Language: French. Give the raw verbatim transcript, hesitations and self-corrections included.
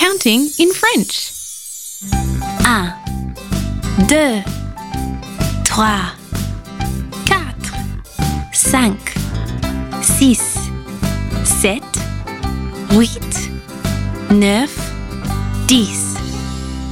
counting in French. Un, deux, trois, quatre, cinq, six, sept, huit, neuf, dix.